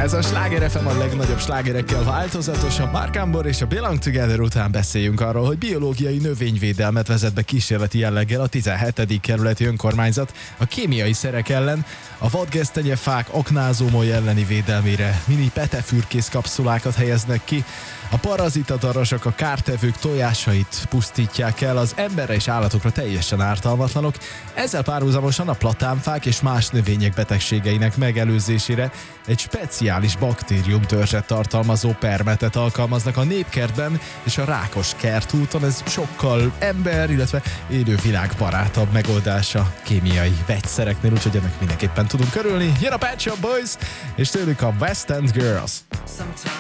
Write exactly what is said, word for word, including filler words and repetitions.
Ez a Sláger ef em a legnagyobb slágerekkel változatosan. Mark Ambor és a Belong Together után beszéljünk arról, hogy biológiai növényvédelmet vezet be kísérleti jelleggel a tizenhetedik kerületi önkormányzat a kémiai szerek ellen, a vadgesztenyefák aknázómoly elleni védelmére mini petefürkész kapszulákat helyeznek ki, a parazitadarazsak a kártevők tojásait pusztítják el, az emberre és állatokra teljesen ártalmatlanok, ezzel párhuzamosan a platánfák és más növények betegségeinek megelőzésére egy speciális baktériumtörzset tartalmazó permetet alkalmaznak a népkertben és a Rákos kertúton. Ez sokkal ember, illetve élővilágbarátabb megoldása kémiai vegyszereknél, úgyhogy ennek mindenképpen tudunk örülni. Jön a Pet Shop Boys, és tőlük a West End Girls.